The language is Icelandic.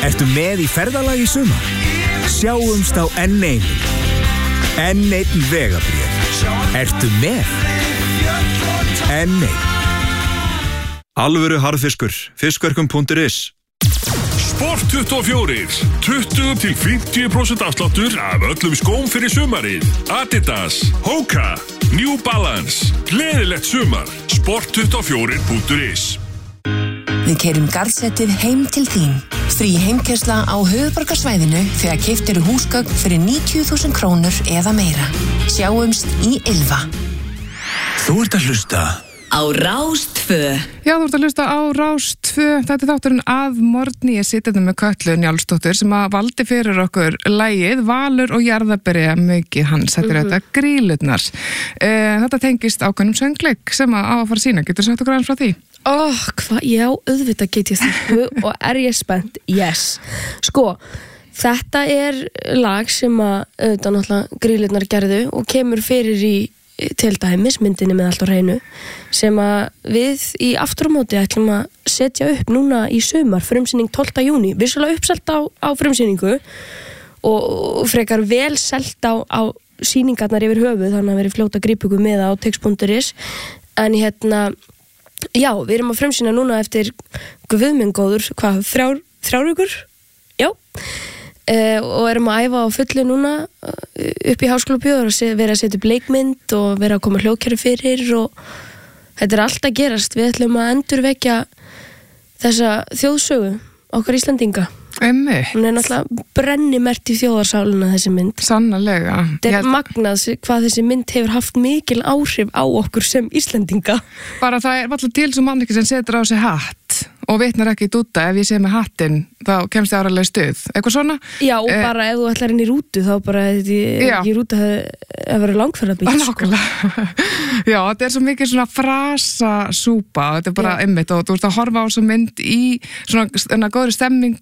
Ertu með í ferðalagi í sumar? Sjáumst á N1. N1 vegabréf. Ertu með? N1. Alvöru harðfiskur. Fiskverkum.is. Sport 24. 20-50% afsláttur af öllum skóm fyrir sumarið. Adidas, Hoka, New Balance. Gleðilegt sumar. Sport24.is. Við keyrum Garðsetið heim til þín. Frí heimkeyrsla á höfuðborgarsvæðinu þegar keypt eru húsgögn fyrir 90.000 krónur eða meira. Sjáumst í Ylva. Þú ert að hlusta Á Rás 2. Já, þú ert að hlusta á Rás 2. Þetta þátturinn að morgni. Ég sitja með Kötlu Njálsdóttur sem að valdi fyrir okkur lagið Valur og jarðarberja mikið hans. Þetta þetta Grýlurnar. Þetta tengist ákveðnum söngleik sem að fara að sína. Getur sagt okkur aðeins frá því? Já, auðvitað get ég því og ég spennt? Yes. Sko, þetta lag sem að auðvitað náttúrulega Grýlurnar gerðu og kemur fyrir í til dæmis myndinni með allt á hreinu sem að við í aftur á móti ætlum að setja upp núna í sumar, frumsýning 12. júní, vissulega uppselt á frumsýningu og frekar vel selt á sýningarnar yfir höfuð, þannig að veri fljóta að grípa ykkur með á tix.is en já, við erum að frumsýna núna eftir guðmengóður, þrjár vikur? Já. Og erum að æfa á fullu núna upp í Háskólabíó og vera að setja upp leikmynd og vera að koma hljóðkerfi fyrir og þetta allt að gerast. Við ætlum að endurvekja þessa þjóðsögu okkar Íslendinga. Einmitt. Hún náttúrulega brennimert í þjóðarsálina þessi mynd. Sannarlega. Þetta magnað hvað þessi mynd hefur haft mikil áhrif á okkur sem Íslendinga. Bara það alltaf til svo manniki sem setur á sig hatt og vitnar ekki út ef ég sé með hattinn þá kemst ég áralega stuð. Eitthvað svona? Já, og bara ef þú ætlar inn í rútu þá bara í rútu að vera langferðarbíl. Nákvæmlega. Já, þetta svo mikið svona frasasúpa. Þetta bara einmitt og þú ert að horfa á svo mynd í svona góðri stemming